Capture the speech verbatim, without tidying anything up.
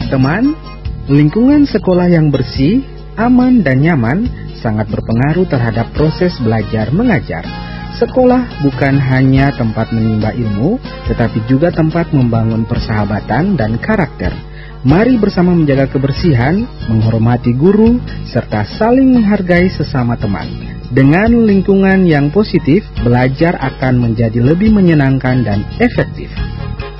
Teman, lingkungan sekolah yang bersih, aman, dan nyaman sangat berpengaruh terhadap proses belajar mengajar. Sekolah bukan hanya tempat menimba ilmu, tetapi juga tempat membangun persahabatan dan karakter. Mari bersama menjaga kebersihan, menghormati guru, serta saling menghargai sesama teman. Dengan lingkungan yang positif, belajar akan menjadi lebih menyenangkan dan efektif.